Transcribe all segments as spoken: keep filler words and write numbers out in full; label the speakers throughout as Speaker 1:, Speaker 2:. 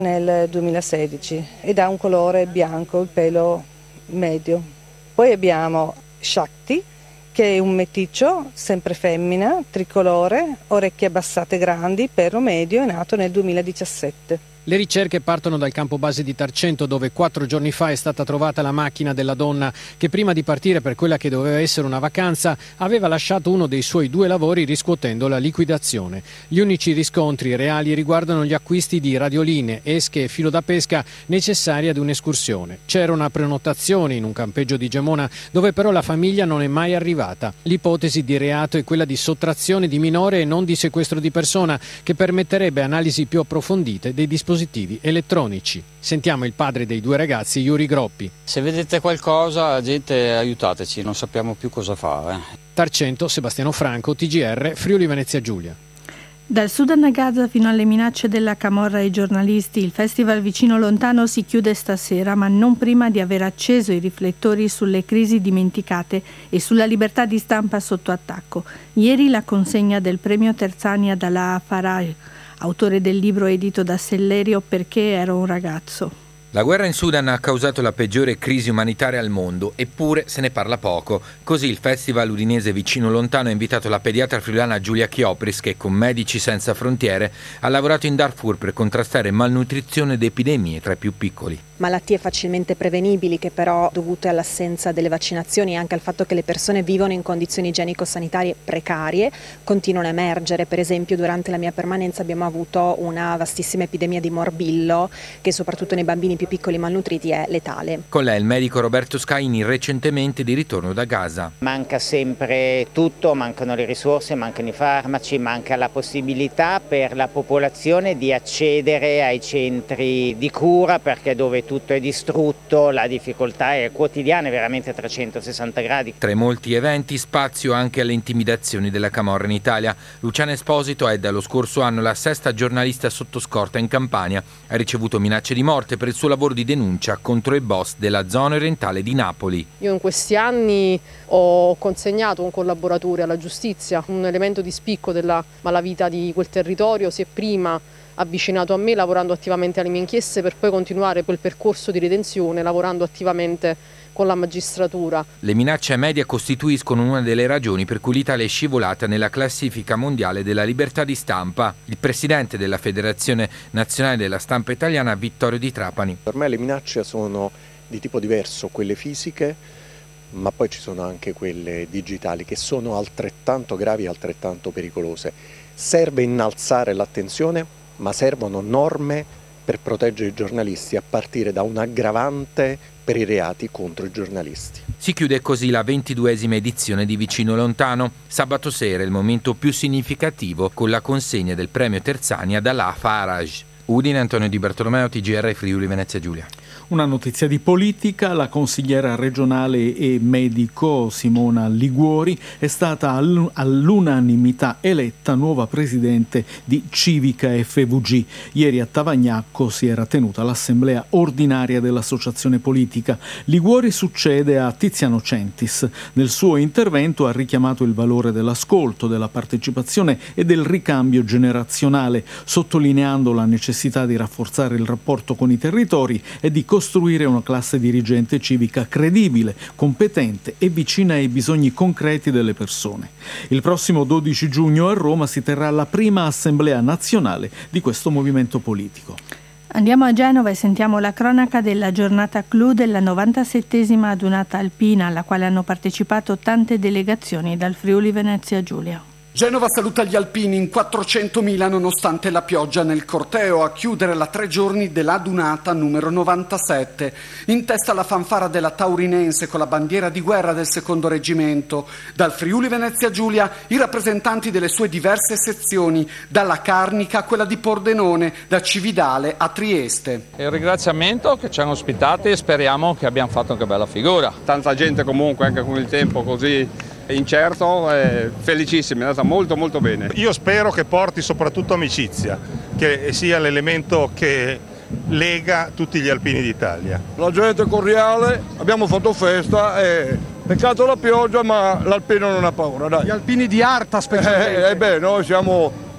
Speaker 1: nel duemilasedici ed ha un colore bianco, il pelo medio. Poi abbiamo Shakti, che è un meticcio, sempre femmina, tricolore, orecchie abbassate grandi, pelo medio, è nato nel duemiladiciassette.
Speaker 2: Le ricerche partono dal campo base di Tarcento, dove quattro giorni fa è stata trovata la macchina della donna che prima di partire per quella che doveva essere una vacanza aveva lasciato uno dei suoi due lavori riscuotendo la liquidazione. Gli unici riscontri reali riguardano gli acquisti di radioline, esche e filo da pesca necessari ad un'escursione. C'era una prenotazione in un campeggio di Gemona dove però la famiglia non è mai arrivata. L'ipotesi di reato è quella di sottrazione di minore e non di sequestro di persona, che permetterebbe analisi più approfondite dei dispositivi elettronici. Sentiamo il padre dei due ragazzi, Yuri Groppi.
Speaker 3: Se vedete qualcosa, gente, aiutateci, non sappiamo più cosa fare.
Speaker 2: Tarcento, Sebastiano Franco, T G R, Friuli Venezia Giulia.
Speaker 4: Dal Sudan a Gaza fino alle minacce della camorra ai giornalisti, il festival Vicino Lontano si chiude stasera, ma non prima di aver acceso i riflettori sulle crisi dimenticate e sulla libertà di stampa sotto attacco. Ieri la consegna del premio Terzani ad Alaa Faraj, autore del libro edito da Sellerio Perché ero un ragazzo.
Speaker 5: La guerra in Sudan ha causato la peggiore crisi umanitaria al mondo, eppure se ne parla poco. Così il festival udinese Vicino Lontano ha invitato la pediatra friulana Giulia Chiopris, che con Medici Senza Frontiere ha lavorato in Darfur per contrastare malnutrizione ed epidemie tra i più piccoli.
Speaker 6: Malattie facilmente prevenibili che però, dovute all'assenza delle vaccinazioni e anche al fatto che le persone vivono in condizioni igienico-sanitarie precarie, continuano a emergere. Per esempio, durante la mia permanenza abbiamo avuto una vastissima epidemia di morbillo che soprattutto nei bambini più piccoli malnutriti è letale.
Speaker 5: Con lei il medico Roberto Scaini, recentemente di ritorno da Gaza.
Speaker 7: Manca sempre tutto, mancano le risorse, mancano i farmaci, manca la possibilità per la popolazione di accedere ai centri di cura, perché dove tutto è distrutto la difficoltà è quotidiana, è veramente a trecentosessanta gradi.
Speaker 5: Tra i molti eventi spazio anche alle intimidazioni della camorra in Italia. Luciana Esposito è dallo scorso anno la sesta giornalista sotto scorta in Campania. Ha ricevuto minacce di morte per il suo lavoro di denuncia contro il boss della zona orientale di Napoli.
Speaker 8: Io in questi anni ho consegnato un collaboratore alla giustizia, un elemento di spicco della malavita di quel territorio. Si è prima avvicinato a me lavorando attivamente alle mie inchieste per poi continuare quel percorso di redenzione lavorando attivamente con la magistratura.
Speaker 5: Le minacce ai media costituiscono una delle ragioni per cui l'Italia è scivolata nella classifica mondiale della libertà di stampa. Il presidente della Federazione Nazionale della Stampa Italiana, Vittorio Di Trapani.
Speaker 9: Per me le minacce sono di tipo diverso, quelle fisiche, ma poi ci sono anche quelle digitali che sono altrettanto gravi e altrettanto pericolose. Serve innalzare l'attenzione, ma servono norme per proteggere i giornalisti, a partire da un aggravante per i reati contro i giornalisti.
Speaker 5: Si chiude così la ventiduesima edizione di Vicino Lontano. Sabato sera è il momento più significativo con la consegna del premio Terzani ad Alaa Faraj. Udine, Antonio Di Bartolomeo, T G R, Friuli Venezia Giulia.
Speaker 10: Una notizia di politica: la consigliera regionale e medico Simona Liguori è stata all'unanimità eletta nuova presidente di Civica F V G. Ieri a Tavagnacco si era tenuta l'assemblea ordinaria dell'associazione politica. Liguori succede a Tiziano Centis. Nel suo intervento ha richiamato il valore dell'ascolto, della partecipazione e del ricambio generazionale, sottolineando la necessità di rafforzare il rapporto con i territori e di costruire una classe dirigente civica credibile, competente e vicina ai bisogni concreti delle persone. Il prossimo dodici giugno a Roma si terrà la prima assemblea nazionale di questo movimento politico.
Speaker 4: Andiamo a Genova e sentiamo la cronaca della giornata clou della novantasettesima adunata alpina, alla quale hanno partecipato tante delegazioni dal Friuli Venezia Giulia.
Speaker 11: Genova saluta gli alpini in quattrocentomila nonostante la pioggia nel corteo, a chiudere la tre giorni dell'adunata numero novantasette. In testa la fanfara della Taurinense con la bandiera di guerra del secondo reggimento. Dal Friuli Venezia Giulia i rappresentanti delle sue diverse sezioni, dalla Carnica a quella di Pordenone, da Cividale a Trieste.
Speaker 12: Il ringraziamento che ci hanno ospitati e speriamo che abbiamo fatto anche bella figura.
Speaker 13: Tanta gente comunque, anche con il tempo così incerto, è felicissima, è andata molto molto bene.
Speaker 14: Io spero che porti soprattutto amicizia, che sia l'elemento che lega tutti gli alpini d'Italia.
Speaker 15: La gente è cordiale, abbiamo fatto festa e peccato la pioggia, ma l'alpino non ha paura, dai.
Speaker 11: Gli alpini di Arta specialmente.
Speaker 15: Eh, eh beh, noi siamo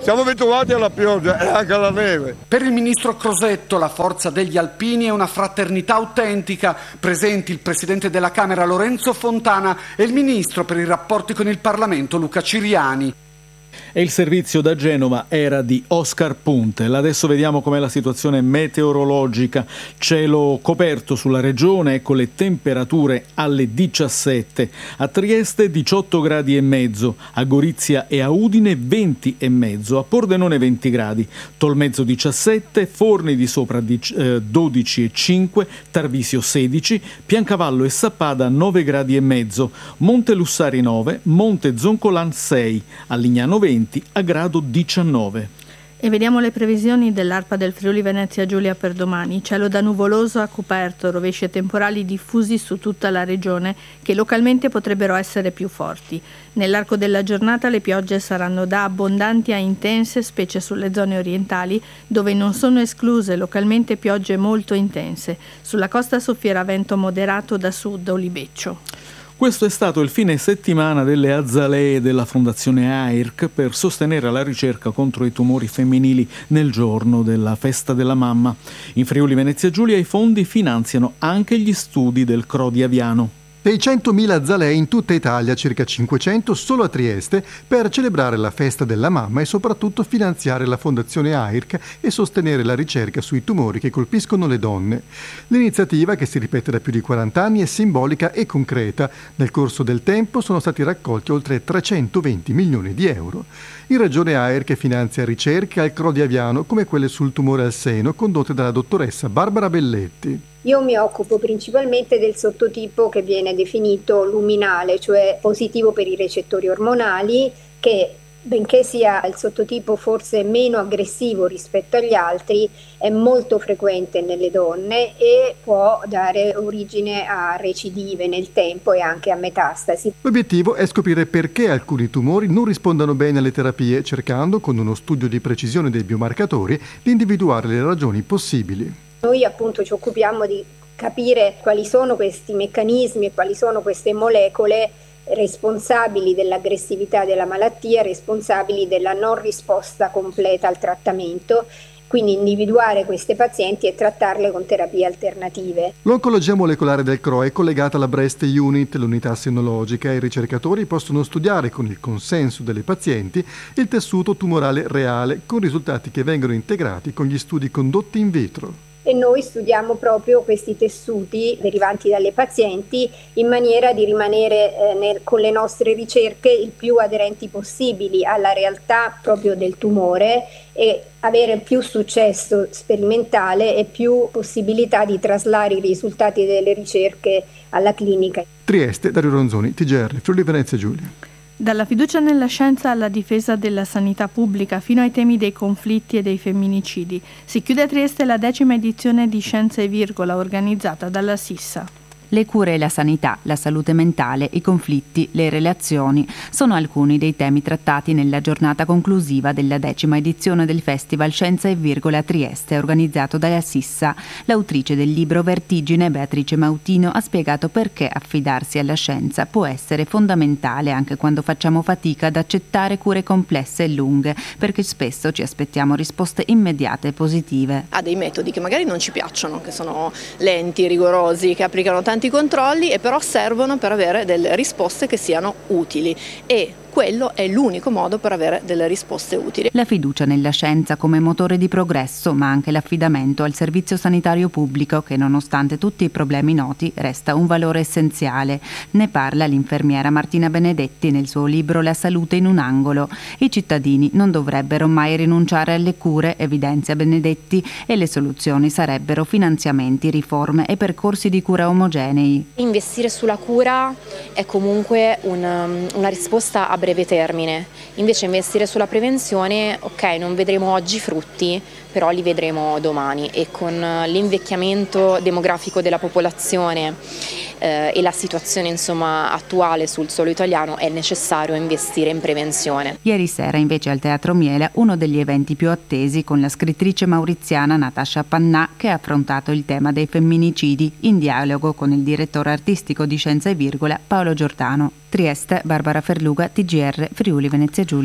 Speaker 15: siamo abituati alla pioggia e anche alla neve.
Speaker 11: Per il ministro Crosetto la forza degli alpini è una fraternità autentica, presenti il presidente della Camera Lorenzo Fontana e il ministro per i rapporti con il Parlamento Luca Ciriani.
Speaker 10: E il servizio da Genova era di Oscar Puntel. Adesso vediamo com'è la situazione meteorologica. Cielo coperto sulla regione, ecco le temperature alle diciassette. A Trieste diciotto gradi e mezzo, a Gorizia e a Udine venti e mezzo, a Pordenone venti gradi, Tolmezzo diciassette, Forni di Sopra dodici e cinque, Tarvisio sedici, Piancavallo e Sappada nove gradi e mezzo, Monte Lussari nove, Monte Zoncolan sei, a Lignano venti, a grado diciannove.
Speaker 4: E vediamo le previsioni dell'ARPA del Friuli Venezia Giulia per domani. Cielo da nuvoloso a coperto, rovesci e temporali diffusi su tutta la regione che localmente potrebbero essere più forti. Nell'arco della giornata le piogge saranno da abbondanti a intense, specie sulle zone orientali, dove non sono escluse localmente piogge molto intense. Sulla costa soffierà vento moderato da sud o libeccio.
Speaker 10: Questo è stato il fine settimana delle azzalee della Fondazione A I R C per sostenere la ricerca contro i tumori femminili nel giorno della festa della mamma. In Friuli Venezia Giulia i fondi finanziano anche gli studi del C R O di Aviano.
Speaker 16: seicentomila azalee in tutta Italia, circa cinquecento solo a Trieste, per celebrare la festa della mamma e soprattutto finanziare la Fondazione A I R C e sostenere la ricerca sui tumori che colpiscono le donne. L'iniziativa, che si ripete da più di quaranta anni, è simbolica e concreta. Nel corso del tempo sono stati raccolti oltre trecentoventi milioni di euro. In Regione A I R C finanzia ricerche al C R O di Aviano, come quelle sul tumore al seno, condotte dalla dottoressa Barbara Belletti.
Speaker 17: Io mi occupo principalmente del sottotipo che viene definito luminale, cioè positivo per i recettori ormonali, che benché sia il sottotipo forse meno aggressivo rispetto agli altri, è molto frequente nelle donne e può dare origine a recidive nel tempo e anche a metastasi.
Speaker 16: L'obiettivo è scoprire perché alcuni tumori non rispondano bene alle terapie, cercando, con uno studio di precisione dei biomarcatori, di individuare le ragioni possibili.
Speaker 17: Noi appunto ci occupiamo di capire quali sono questi meccanismi e quali sono queste molecole responsabili dell'aggressività della malattia, responsabili della non risposta completa al trattamento, quindi individuare queste pazienti e trattarle con terapie alternative.
Speaker 16: L'oncologia molecolare del C R O è collegata alla Breast Unit, l'unità senologica, e i ricercatori possono studiare con il consenso delle pazienti il tessuto tumorale reale, con risultati che vengono integrati con gli studi condotti in vitro.
Speaker 17: E noi studiamo proprio questi tessuti derivanti dalle pazienti in maniera di rimanere eh, nel, con le nostre ricerche il più aderenti possibili alla realtà proprio del tumore e avere più successo sperimentale e più possibilità di traslare i risultati delle ricerche alla clinica.
Speaker 16: Trieste, Dario Ronzoni, T G R, Friuli Venezia Giulia.
Speaker 4: Dalla fiducia nella scienza alla difesa della sanità pubblica fino ai temi dei conflitti e dei femminicidi. Si chiude a Trieste la decima edizione di Scienza e Virgola organizzata dalla Sissa.
Speaker 18: Le cure e la sanità, la salute mentale, i conflitti, le relazioni sono alcuni dei temi trattati nella giornata conclusiva della decima edizione del Festival Scienza e Virgola a Trieste, organizzato dalla Sissa. L'autrice del libro Vertigine, Beatrice Mautino, ha spiegato perché affidarsi alla scienza può essere fondamentale anche quando facciamo fatica ad accettare cure complesse e lunghe, perché spesso ci aspettiamo risposte immediate e positive.
Speaker 19: Ha dei metodi che magari non ci piacciono, che sono lenti, rigorosi, che applicano tanti controlli e però servono per avere delle risposte che siano utili e quello è l'unico modo per avere delle risposte utili.
Speaker 18: La fiducia nella scienza come motore di progresso, ma anche l'affidamento al servizio sanitario pubblico che, nonostante tutti i problemi noti, resta un valore essenziale. Ne parla l'infermiera Martina Benedetti nel suo libro La salute in un angolo. I cittadini non dovrebbero mai rinunciare alle cure, evidenzia Benedetti, e le soluzioni sarebbero finanziamenti, riforme e percorsi di cura omogenei.
Speaker 20: Investire sulla cura è comunque una, una risposta a breve termine, invece investire sulla prevenzione, ok, non vedremo oggi frutti, però li vedremo domani e con l'invecchiamento demografico della popolazione eh, e la situazione insomma attuale sul suolo italiano è necessario investire in prevenzione.
Speaker 18: Ieri sera invece al Teatro Miela uno degli eventi più attesi con la scrittrice mauriziana Natascia Pannà che ha affrontato il tema dei femminicidi in dialogo con il direttore artistico di Scienza e Virgola Paolo Giordano. Trieste, Barbara Ferluga, T G R, Friuli Venezia Giulia.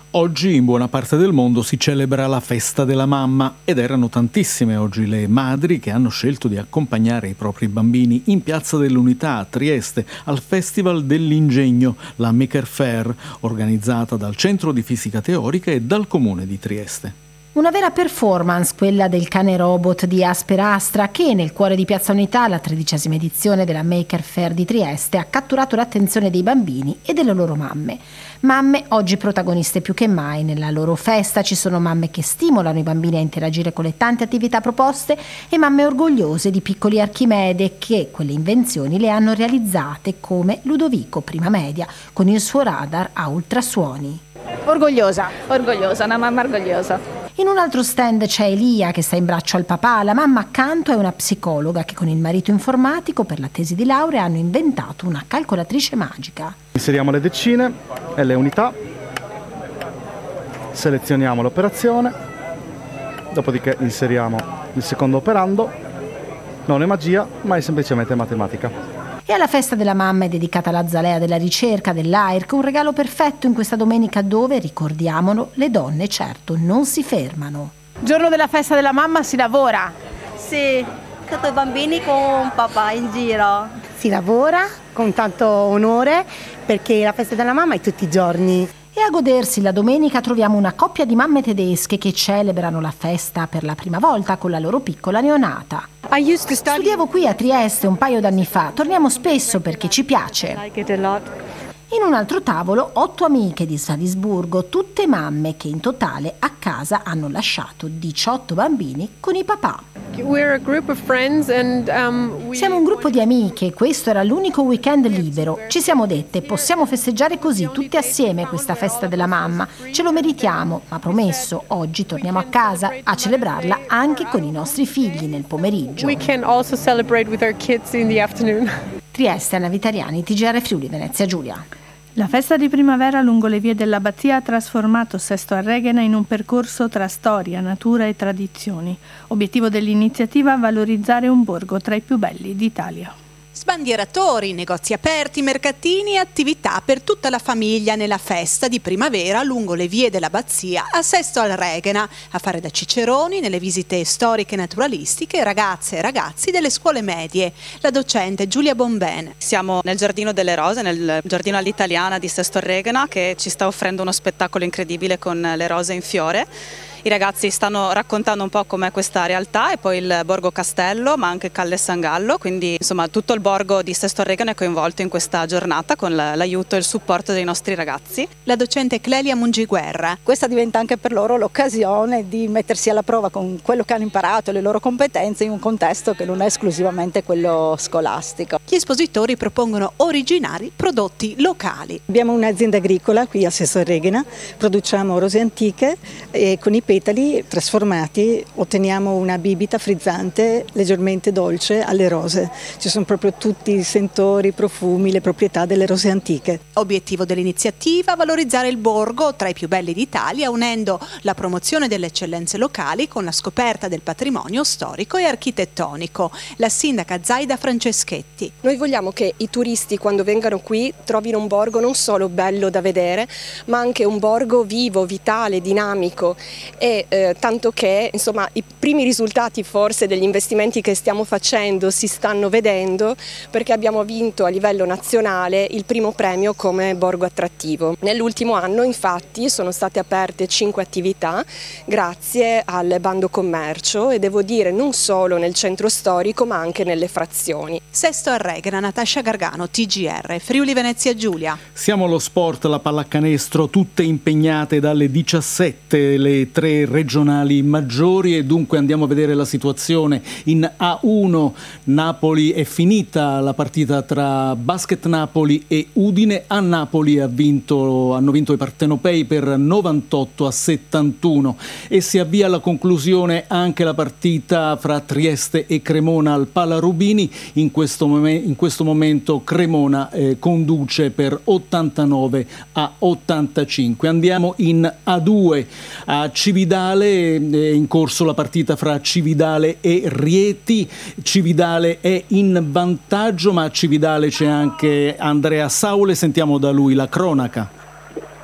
Speaker 10: Oggi in buona parte del mondo si celebra la festa della mamma ed erano tantissime oggi le madri che hanno scelto di accompagnare i propri bambini in Piazza dell'Unità a Trieste al Festival dell'Ingegno, la Maker Faire, organizzata dal Centro di Fisica Teorica e dal Comune di Trieste.
Speaker 21: Una vera performance, quella del cane robot di Asperastra, che nel cuore di Piazza Unità, alla tredicesima edizione della Maker Faire di Trieste, ha catturato l'attenzione dei bambini e delle loro mamme. Mamme oggi protagoniste più che mai. Nella loro festa ci sono mamme che stimolano i bambini a interagire con le tante attività proposte e mamme orgogliose di piccoli Archimede che quelle invenzioni le hanno realizzate, come Ludovico, prima media, con il suo radar a ultrasuoni.
Speaker 22: Orgogliosa, orgogliosa, una mamma orgogliosa.
Speaker 21: In un altro stand c'è Elia che sta in braccio al papà, la mamma accanto è una psicologa che con il marito informatico per la tesi di laurea hanno inventato una calcolatrice magica.
Speaker 23: Inseriamo le decine e le unità, selezioniamo l'operazione, dopodiché inseriamo il secondo operando. Non è magia, ma è semplicemente matematica.
Speaker 21: E alla festa della mamma è dedicata l'Azzalea della ricerca dell'A I R C, un regalo perfetto in questa domenica dove, ricordiamolo, le donne certo non si fermano.
Speaker 22: Giorno della festa della mamma si lavora?
Speaker 24: Sì, con i bambini con papà in giro.
Speaker 25: Si lavora con tanto onore perché la festa della mamma è tutti i giorni.
Speaker 21: E a godersi la domenica troviamo una coppia di mamme tedesche che celebrano la festa per la prima volta con la loro piccola neonata. Studiavo qui a Trieste un paio d'anni fa, torniamo spesso perché ci piace. In un altro tavolo, otto amiche di Salisburgo, tutte mamme che in totale a casa hanno lasciato diciotto bambini con i papà. Siamo un gruppo di amiche, questo era l'unico weekend libero. Ci siamo dette, possiamo festeggiare così, tutte assieme, questa festa della mamma. Ce lo meritiamo, ma promesso, oggi torniamo a casa a celebrarla anche con i nostri figli nel pomeriggio.
Speaker 8: We can also celebrate with our kids in the afternoon.
Speaker 21: Trieste, Anna Vitariani, T G R Friuli, Venezia Giulia.
Speaker 4: La festa di primavera lungo le vie dell'abbazia ha trasformato Sesto Arreghena in un percorso tra storia, natura e tradizioni. Obiettivo dell'iniziativa: valorizzare un borgo tra i più belli d'Italia.
Speaker 26: Sbandieratori, negozi aperti, mercatini e attività per tutta la famiglia nella festa di primavera lungo le vie dell'abbazia a Sesto Arreghena, a fare da ciceroni nelle visite storiche e naturalistiche ragazze e ragazzi delle scuole medie. La docente Giulia Bomben.
Speaker 27: Siamo nel Giardino delle Rose, nel giardino all'italiana di Sesto Arreghena, che ci sta offrendo uno spettacolo incredibile con le rose in fiore. I ragazzi stanno raccontando un po' com'è questa realtà e poi il Borgo Castello, ma anche Calle San Gallo, quindi insomma tutto il borgo di Sesto Arreghena è coinvolto in questa giornata con l'aiuto e il supporto dei nostri ragazzi.
Speaker 26: La docente Clelia Mungiguerra.
Speaker 28: Questa diventa anche per loro l'occasione di mettersi alla prova con quello che hanno imparato, le loro competenze in un contesto che non è esclusivamente quello scolastico.
Speaker 26: Gli espositori propongono originali prodotti locali.
Speaker 28: Abbiamo un'azienda agricola qui a Sesto Arreghena, produciamo rose antiche e con i petali trasformati otteniamo una bibita frizzante leggermente dolce alle rose. Ci sono proprio tutti i sentori, i profumi, le proprietà delle rose antiche.
Speaker 26: Obiettivo dell'iniziativa: valorizzare il borgo tra i più belli d'Italia, unendo la promozione delle eccellenze locali con la scoperta del patrimonio storico e architettonico. La sindaca Zaida Franceschetti.
Speaker 29: Noi vogliamo che i turisti, quando vengano qui, trovino un borgo non solo bello da vedere, ma anche un borgo vivo, vitale, dinamico. E eh, tanto che insomma i primi risultati forse degli investimenti che stiamo facendo si stanno vedendo, perché abbiamo vinto a livello nazionale il primo premio come borgo attrattivo. Nell'ultimo anno infatti sono state aperte cinque attività grazie al bando commercio e devo dire non solo nel centro storico ma anche nelle frazioni.
Speaker 26: Sesto Arreghena, Natascia Gargano, T G R Friuli Venezia Giulia.
Speaker 10: Siamo allo sport, la pallacanestro, tutte impegnate dalle diciassette le tre regionali maggiori e dunque andiamo a vedere la situazione in A uno. Napoli è finita la partita tra Basket Napoli e Udine. A Napoli ha vinto, hanno vinto i partenopei per novantotto a settantuno e si avvia alla conclusione anche la partita fra Trieste e Cremona al Pala Rubini. In questo, mom- in questo momento Cremona eh, conduce per ottantanove a ottantacinque. Andiamo in A due a Cividale, è in corso la partita fra Cividale e Rieti. Cividale è in vantaggio, ma a Cividale c'è anche Andrea Saule, sentiamo da lui la cronaca.
Speaker 30: Da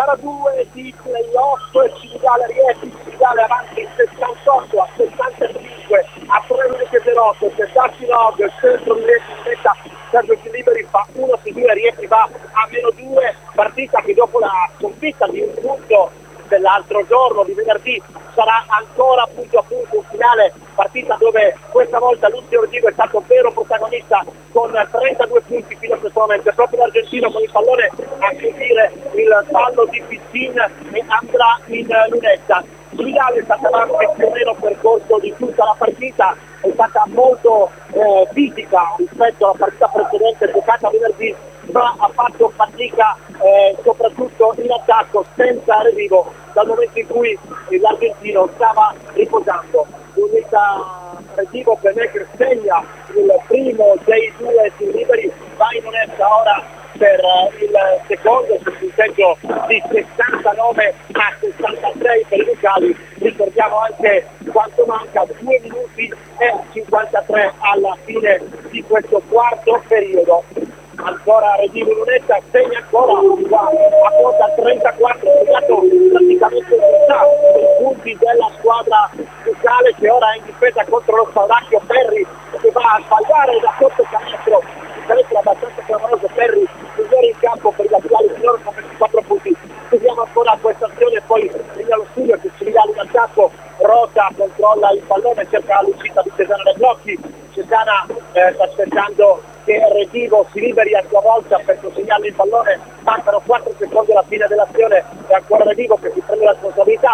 Speaker 1: gara due di playoff, Cividale Rieti, Cividale avanti sessantotto a sessantacinque a tre minuti e zero otto, Tedeschi Log, centro di Rieti in meta, Sergio Liberi fa uno su due, Rieti va a meno due, partita che dopo la sconfitta di un punto dell'altro giorno, di venerdì, sarà ancora punto a punto un finale, partita dove questa volta Lucio Redivo è stato vero protagonista con trentadue punti fino a questo momento, è proprio l'argentino con il pallone a chiudere il fallo di Piccin e andrà in lunetta. Cividale è stata avanti più o meno per corso di tutta la partita, è stata molto eh, fisica rispetto alla partita precedente giocata venerdì, ma ha fatto fatica eh, soprattutto in attacco senza Redivo dal momento in cui l'argentino stava riposando. L'unità Redivo per me che segna il primo dei due liberi, va in onesta ora per uh, il secondo sul punteggio di sessantanove a sessantasei per i locali. Ricordiamo anche quanto manca, due minuti e cinquantatré alla fine di questo quarto periodo. Ancora Redivo Lunetta, segna ancora, a quota trentaquattro, segnato praticamente metà dei punti della squadra locale che ora è in difesa contro lo Spauracchio. Perri che va a sbagliare da sotto canestro, il canestro abbastanza clamoroso. Perri migliore in campo per i laterali finora con ventiquattro punti. Vediamo ancora questa azione, poi veniva allo studio che Cividale in attacco, Rota controlla il pallone, cerca l'uscita di Cesana dai blocchi. Cesana eh, sta aspettando che Redivo si liberi a sua volta per consegnargli il pallone, mancano quattro secondi alla fine dell'azione e ancora Redivo che si prende la responsabilità.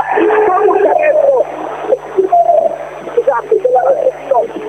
Speaker 1: Scusate, della Redivo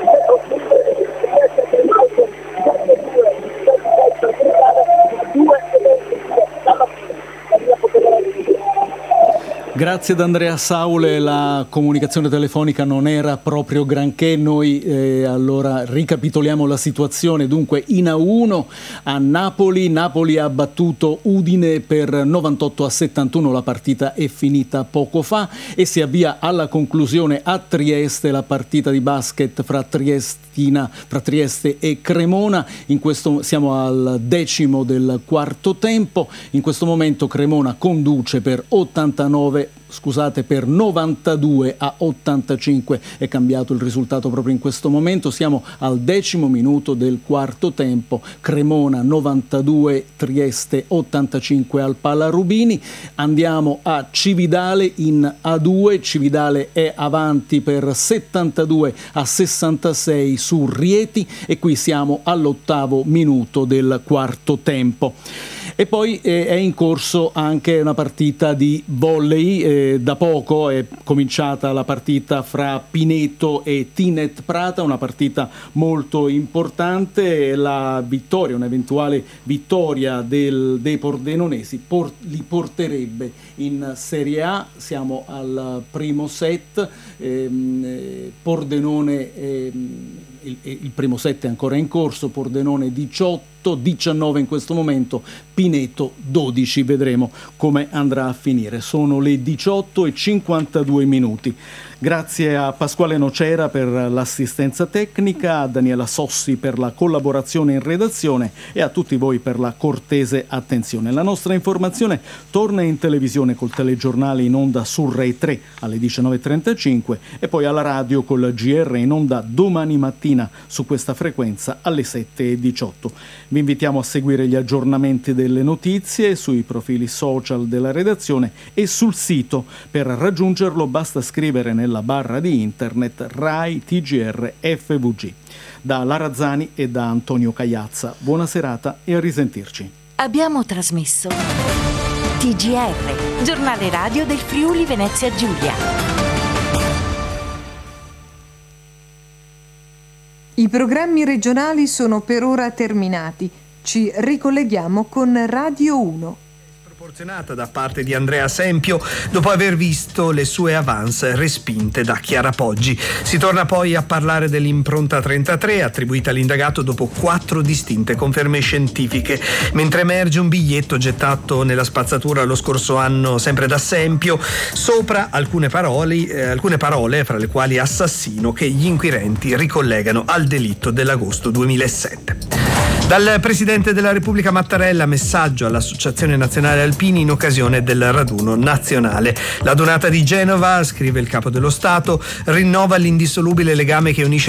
Speaker 10: Grazie ad Andrea Saule, la comunicazione telefonica non era proprio granché, noi eh, allora ricapitoliamo la situazione. Dunque in A uno a Napoli, Napoli ha battuto Udine per novantotto a settantuno, la partita è finita poco fa e si avvia alla conclusione a Trieste la partita di basket fra Triestina, fra Trieste e Cremona. In questo siamo al decimo del quarto tempo, in questo momento Cremona conduce per ottantanove scusate per novantadue a ottantacinque, è cambiato il risultato proprio in questo momento. Siamo al decimo minuto del quarto tempo, Cremona novantadue, Trieste ottantacinque al Pala Rubini. Andiamo a Cividale in A due, Cividale è avanti per settantadue a sessantasei su Rieti e qui siamo all'ottavo minuto del quarto tempo. E poi eh, è in corso anche una partita di volley, eh, da poco è cominciata la partita fra Pineto e Tinet Prata, una partita molto importante, la vittoria, un'eventuale vittoria del, dei pordenonesi port, li porterebbe in Serie A. Siamo al primo set, ehm, Pordenone ehm, il, il primo set è ancora in corso, Pordenone diciotto, diciannove in questo momento, Pineto dodici, vedremo come andrà a finire. Sono le diciotto e cinquantadue minuti. Grazie a Pasquale Nocera per l'assistenza tecnica, a Daniela Sossi per la collaborazione in redazione e a tutti voi per la cortese attenzione. La nostra informazione torna in televisione col telegiornale in onda su Rai tre alle diciannove e trentacinque e poi alla radio col G R in onda domani mattina su questa frequenza alle sette e diciotto. Vi invitiamo a seguire gli aggiornamenti delle notizie sui profili social della redazione e sul sito. Per raggiungerlo basta scrivere nella barra di internet Rai T G R F V G. Da Lara Zani e da Antonio Cagliazza, buona serata e a risentirci.
Speaker 2: Abbiamo trasmesso T G R, giornale radio del Friuli Venezia Giulia.
Speaker 3: I programmi regionali sono per ora terminati. Ci ricolleghiamo con Radio uno.
Speaker 5: Sproporzionata da parte di Andrea Sempio dopo aver visto le sue avance respinte da Chiara Poggi. Si torna poi a parlare dell'impronta trentatré attribuita all'indagato dopo quattro distinte conferme scientifiche, mentre emerge un biglietto gettato nella spazzatura lo scorso anno sempre da Sempio sopra alcune parole, eh, alcune parole fra le quali assassino, che gli inquirenti ricollegano al delitto dell'agosto duemilasette. Dal Presidente della Repubblica Mattarella, messaggio all'Associazione Nazionale Alpini in occasione del raduno nazionale. La donata di Genova, scrive il Capo dello Stato, rinnova l'indissolubile legame che unisce